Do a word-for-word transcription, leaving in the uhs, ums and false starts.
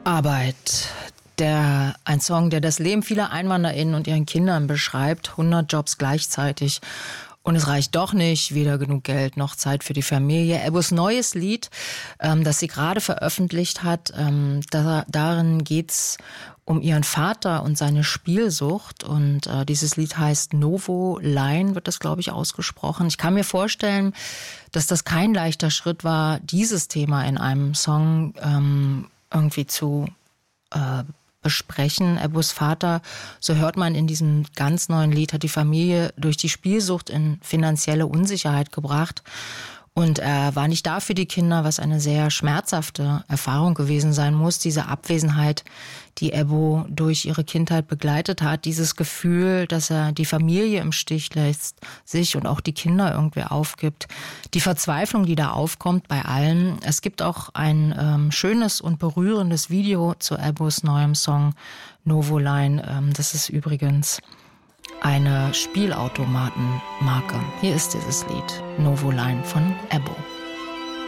Arbeit. Der, ein Song, der das Leben vieler EinwanderInnen und ihren Kindern beschreibt. hundert Jobs gleichzeitig. Und es reicht doch nicht, weder genug Geld noch Zeit für die Familie. Ebbos neues Lied, ähm, das sie gerade veröffentlicht hat, ähm, da, darin geht's um ihren Vater und seine Spielsucht. Und äh, dieses Lied heißt Novo Line, wird das, glaube ich, ausgesprochen. Ich kann mir vorstellen, dass das kein leichter Schritt war, dieses Thema in einem Song ähm, irgendwie zu äh, besprechen. Ebbos Vater, so hört man in diesem ganz neuen Lied, hat die Familie durch die Spielsucht in finanzielle Unsicherheit gebracht. Und er war nicht da für die Kinder, was eine sehr schmerzhafte Erfahrung gewesen sein muss. Diese Abwesenheit, die Ebbo durch ihre Kindheit begleitet hat. Dieses Gefühl, dass er die Familie im Stich lässt, sich und auch die Kinder irgendwie aufgibt. Die Verzweiflung, die da aufkommt bei allen. Es gibt auch ein ähm, schönes und berührendes Video zu Ebbos neuem Song Novo Line. Ähm, das ist übrigens eine Spielautomatenmarke. Hier ist dieses Lied Novo Line von Ebbo.